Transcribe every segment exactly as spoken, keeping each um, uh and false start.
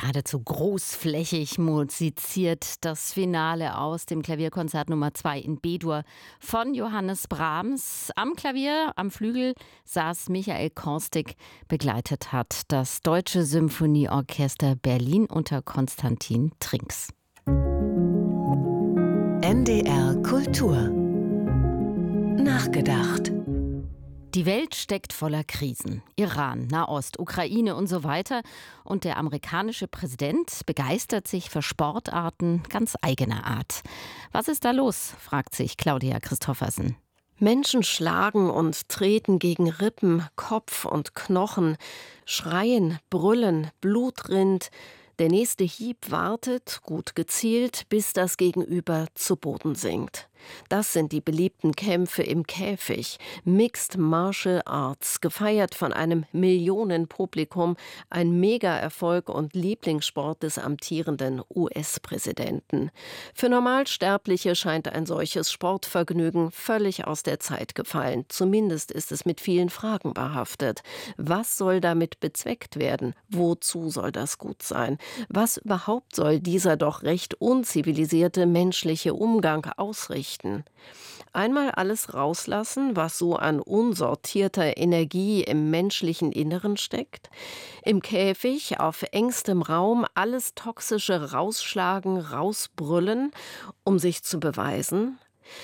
geradezu großflächig musiziert das Finale aus dem Klavierkonzert Nummer zwei in B-Dur von Johannes Brahms. Am Klavier, am Flügel saß Michael Korstig, begleitet hat das Deutsche Symphonieorchester Berlin unter Konstantin Trinks. N D R Kultur nachgedacht. Die Welt steckt voller Krisen. Iran, Nahost, Ukraine und so weiter. Und der amerikanische Präsident begeistert sich für Sportarten ganz eigener Art. Was ist da los, fragt sich Claudia Christoffersen. Menschen schlagen und treten gegen Rippen, Kopf und Knochen, schreien, brüllen, Blut rinnt. Der nächste Hieb wartet, gut gezielt, bis das Gegenüber zu Boden sinkt. Das sind die beliebten Kämpfe im Käfig. Mixed Martial Arts, gefeiert von einem Millionenpublikum, ein Mega-Erfolg und Lieblingssport des amtierenden U S-Präsidenten. Für Normalsterbliche scheint ein solches Sportvergnügen völlig aus der Zeit gefallen. Zumindest ist es mit vielen Fragen behaftet. Was soll damit bezweckt werden? Wozu soll das gut sein? Was überhaupt soll dieser doch recht unzivilisierte menschliche Umgang ausrichten? Einmal alles rauslassen, was so an unsortierter Energie im menschlichen Inneren steckt. Im Käfig, auf engstem Raum, alles Toxische rausschlagen, rausbrüllen, um sich zu beweisen.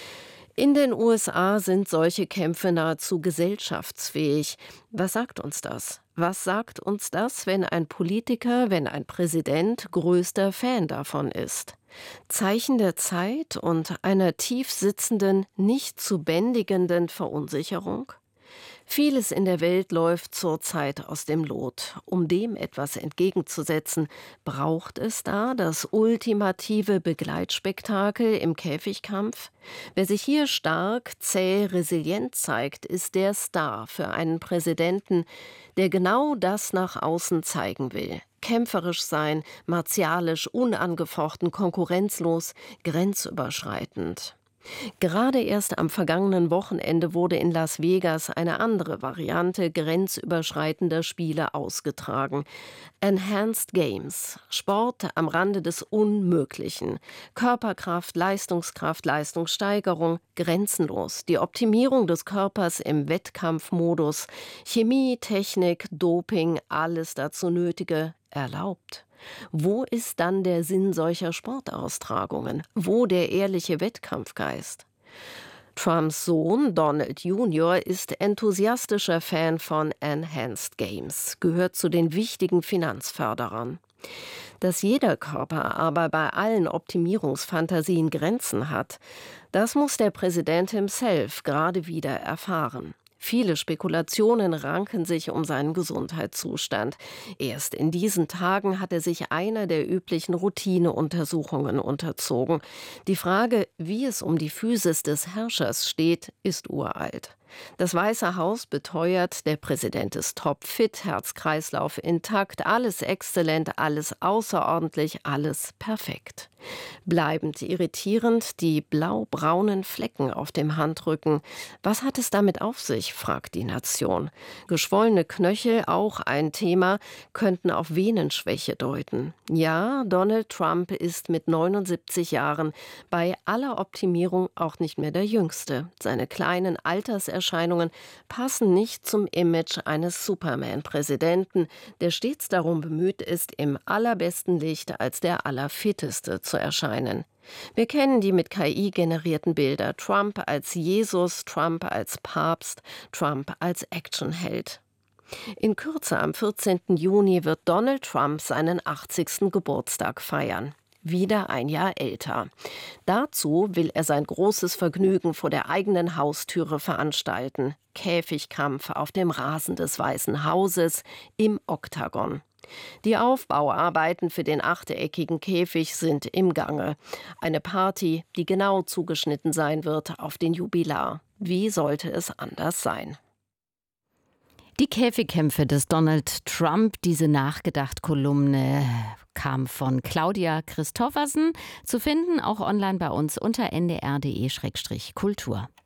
In den U S A sind solche Kämpfe nahezu gesellschaftsfähig. Was sagt uns das? Was sagt uns das, wenn ein Politiker, wenn ein Präsident größter Fan davon ist? Zeichen der Zeit und einer tief sitzenden, nicht zu bändigenden Verunsicherung? Vieles in der Welt läuft zurzeit aus dem Lot. Um dem etwas entgegenzusetzen, braucht es da das ultimative Begleitspektakel im Käfigkampf? Wer sich hier stark, zäh, resilient zeigt, ist der Star für einen Präsidenten, der genau das nach außen zeigen will. Kämpferisch sein, martialisch, unangefochten, konkurrenzlos, grenzüberschreitend. Gerade erst am vergangenen Wochenende wurde in Las Vegas eine andere Variante grenzüberschreitender Spiele ausgetragen. Enhanced Games, Sport am Rande des Unmöglichen. Körperkraft, Leistungskraft, Leistungssteigerung, grenzenlos. Die Optimierung des Körpers im Wettkampfmodus. Chemie, Technik, Doping, alles dazu Nötige erlaubt. Wo ist dann der Sinn solcher Sportaustragungen? Wo der ehrliche Wettkampfgeist? Trumps Sohn Donald Junior ist enthusiastischer Fan von Enhanced Games, gehört zu den wichtigen Finanzförderern. Dass jeder Körper aber bei allen Optimierungsfantasien Grenzen hat, das muss der Präsident himself gerade wieder erfahren. Viele Spekulationen ranken sich um seinen Gesundheitszustand. Erst in diesen Tagen hat er sich einer der üblichen Routineuntersuchungen unterzogen. Die Frage, wie es um die Physis des Herrschers steht, ist uralt. Das Weiße Haus beteuert, der Präsident ist topfit, Herz-Kreislauf intakt, alles exzellent, alles außerordentlich, alles perfekt. Bleibend irritierend die blau-braunen Flecken auf dem Handrücken. Was hat es damit auf sich, fragt die Nation. Geschwollene Knöchel, auch ein Thema, könnten auf Venenschwäche deuten. Ja, Donald Trump ist mit neunundsiebzig Jahren bei aller Optimierung auch nicht mehr der Jüngste. Seine kleinen Alterserscheinungen Erscheinungen passen nicht zum Image eines Superman-Präsidenten, der stets darum bemüht ist, im allerbesten Licht als der Allerfitteste zu erscheinen. Wir kennen die mit K I generierten Bilder. Trump als Jesus, Trump als Papst, Trump als Actionheld. In Kürze am vierzehnten Juni wird Donald Trump seinen achtzigsten Geburtstag feiern. Wieder ein Jahr älter. Dazu will er sein großes Vergnügen vor der eigenen Haustüre veranstalten. Käfigkampf auf dem Rasen des Weißen Hauses im Oktagon. Die Aufbauarbeiten für den achteckigen Käfig sind im Gange. Eine Party, die genau zugeschnitten sein wird auf den Jubilar. Wie sollte es anders sein? Die Käfigkämpfe des Donald Trump, diese Nachgedacht-Kolumne kam von Claudia Christoffersen, zu finden auch online bei uns unter n d r punkt d e slash kultur.